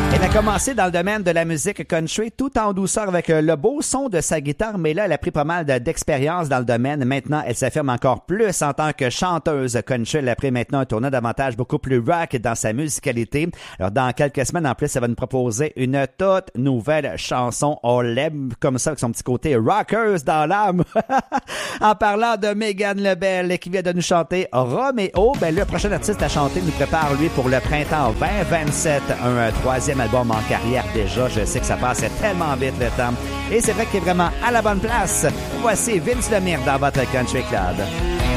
Elle a commencé dans le domaine de la musique country tout en douceur avec le beau son de sa guitare, mais là, elle a pris pas mal d'expérience dans le domaine. Maintenant, elle s'affirme encore plus en tant que chanteuse country. Elle a pris maintenant un tournant davantage beaucoup plus rock dans sa musicalité. Alors, dans quelques semaines, en plus, elle va nous proposer une toute nouvelle chanson. On l'aime comme ça, avec son petit côté rockers dans l'âme. En parlant de Megan Lebel, qui vient de nous chanter Roméo, ben, le prochain artiste à chanter nous prépare, lui, pour le printemps 2027, un troisième album en carrière déjà. Je sais que ça passe tellement vite le temps. Et c'est vrai qu'il est vraiment à la bonne place. Voici Vince Lemire dans votre Country Club.